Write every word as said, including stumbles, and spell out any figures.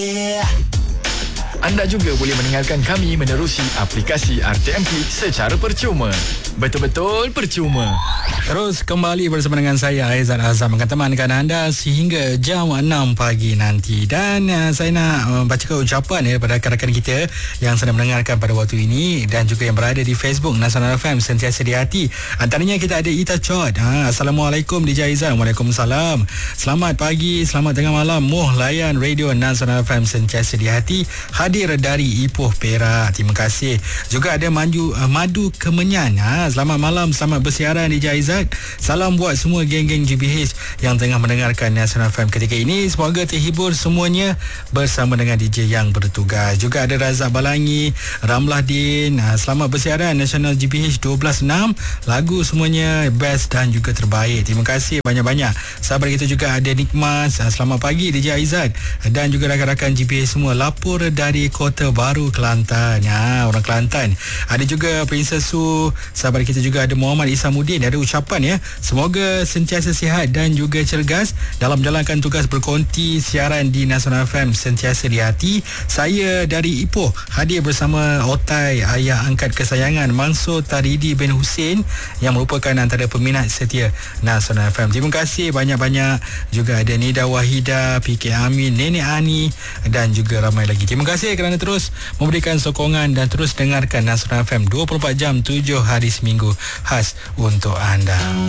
Anda juga boleh mendengarkan kami menerusi aplikasi R T M P secara percuma. Betul-betul percuma. Terus kembali bersama dengan saya Aizat Azam akan temankan anda sehingga jam enam pagi nanti. Dan uh, saya nak uh, bacakan ucapan ya, daripada rakan-rakan kita yang sedang mendengarkan pada waktu ini dan juga yang berada di Facebook Nasional F M Sentiasa di Hati. Antaranya kita ada Ita Chot. Ha, Assalamualaikum D J Aizat. Waalaikumsalam. Selamat pagi, selamat tengah malam. Muh layan Radio Nasional F M Sentiasa di Hati. Hadir dari Ipoh Perak. Terima kasih. Juga ada Manju, uh, Madu Kemenyan. Ha, selamat malam, selamat bersiaran D J Aizat. Salam buat semua geng-geng G B H yang tengah mendengarkan Nasional F M ketika ini. Semoga terhibur semuanya bersama dengan D J yang bertugas. Juga ada Razak Balangi, Ramlah Din. Ha, selamat bersiaran Nasional G B H dua belas enam. Lagu semuanya best dan juga terbaik. Terima kasih banyak-banyak. Sahabat kita juga ada Nikmas. Ha, selamat pagi D J Aizat dan juga rakan-rakan G B H semua. Lapor dari Kota Baru Kelantan. Ha, orang Kelantan. Ada juga Princess Su. Sahabat kita juga ada Muhammad Isamuddin. Ada ucapan ya, semoga sentiasa sihat dan juga cergas dalam menjalankan tugas berkonti siaran di Nasional F M Sentiasa di Hati. Saya dari Ipoh hadir bersama Otai, ayah angkat kesayangan Mansur Taridi bin Hussein yang merupakan antara peminat setia Nasional F M. Terima kasih banyak-banyak. Juga ada Nida Wahida, P K Amin, Nenek Ani dan juga ramai lagi. Terima kasih kerana terus memberikan sokongan dan terus dengarkan Nasional F M dua puluh empat jam tujuh hari seminggu khas untuk anda.